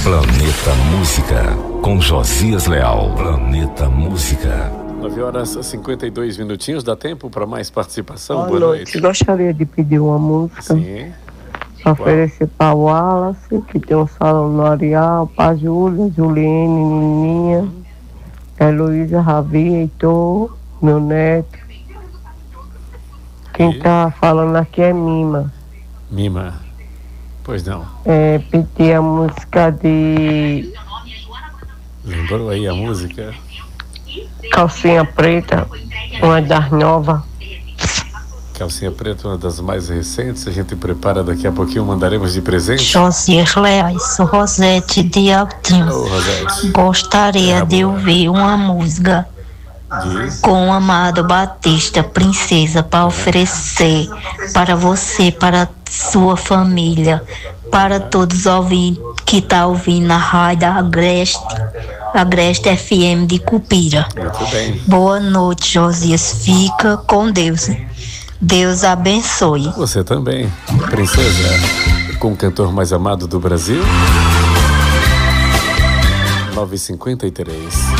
Planeta Música, com Josias Leal. Planeta Música. 9h52, dá tempo para mais participação? Boa noite. Gostaria de pedir uma música. Sim. Para oferecer para o Wallace, que tem um salão no Areal, para a Júlia, Juliene, Nininha, Heloísa, Ravi, Heitor, meu neto. Quem tá falando aqui é Mima. Mima. Pois não. Pedir a música de Lembrou aí a música? Calcinha Preta, uma das novas. Calcinha Preta, uma das mais recentes. A gente prepara daqui a pouquinho, mandaremos de presente. Josias Leal, sou Rosete de Altinho. Rosete. Gostaria de ouvir uma música com o Amado Batista, Princesa, para oferecer para você, para sua família, para todos os ouvintes que estão ouvindo na rádio Agreste FM de Cupira. Muito bem. Boa noite, Josias. Fica com Deus. Deus abençoe. Você também, Princesa, com o cantor mais amado do Brasil. 9h53.